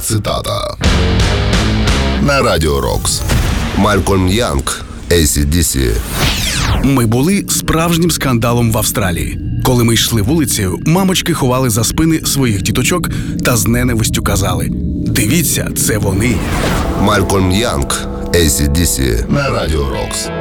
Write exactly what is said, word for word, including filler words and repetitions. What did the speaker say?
цитата. На Радіо Рокс. Малькольм Янг, ей сі ді сі. Ми були справжнім скандалом в Австралії. Коли ми йшли вулицею, мамочки ховали за спини своїх діточок та з ненавистю казали: «Дивіться, це вони». Малькольм Янг, ей сі ді сі. На Радіо Рокс.